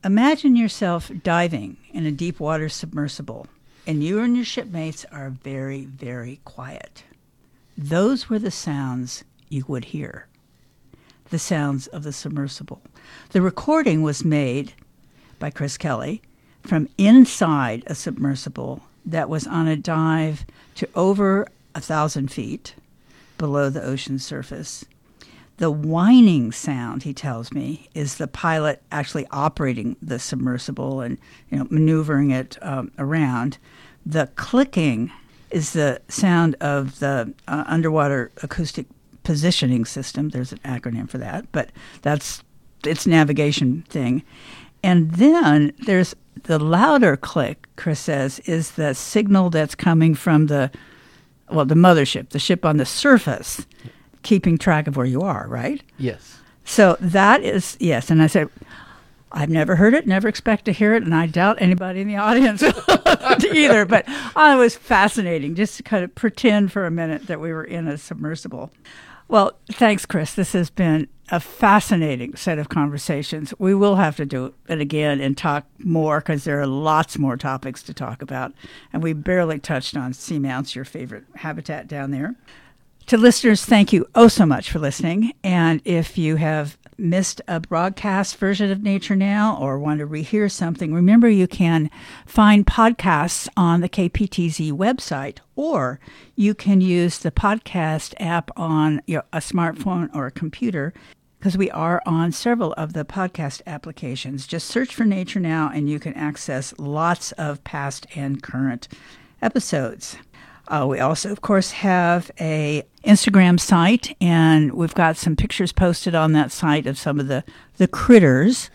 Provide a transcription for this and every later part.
Imagine yourself diving in a deep water submersible, and you and your shipmates are very, very quiet. Those were the sounds you would hear, the sounds of the submersible. The recording was made by Chris Kelly from inside a submersible that was on a dive to over 1,000 feet below the ocean surface. The whining sound, he tells me, is the pilot actually operating the submersible and maneuvering it around. The clicking is the sound of the underwater acoustic positioning system. There's an acronym for that, but that's its navigation thing. And then there's the louder click, Chris says, is the signal that's coming from the mothership, the ship on the surface, keeping track of where you are, right? Yes. So that is, yes. And I said, I've never heard it, never expect to hear it, and I doubt anybody in the audience either. But it was fascinating just to kind of pretend for a minute that we were in a submersible. Well, thanks, Chris. This has been a fascinating set of conversations. We will have to do it again and talk more because there are lots more topics to talk about. And we barely touched on seamounts, your favorite habitat down there. To listeners, thank you so much for listening. And if you have missed a broadcast version of Nature Now or want to rehear something, remember you can find podcasts on the KPTZ website, or you can use the podcast app on a smartphone or a computer, because we are on several of the podcast applications. Just search for Nature Now and you can access lots of past and current episodes. We also, of course, have a Instagram site, and we've got some pictures posted on that site of some of the critters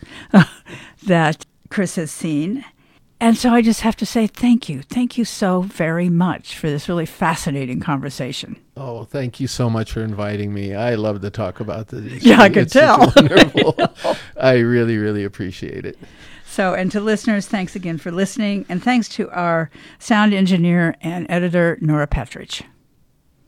that Chris has seen. And so I just have to say thank you. Thank you so very much for this really fascinating conversation. Oh, thank you so much for inviting me. I love to talk about this. Yeah, I could tell. Wonderful. I really, really appreciate it. So, and to listeners, thanks again for listening. And thanks to our sound engineer and editor, Nora Petrich.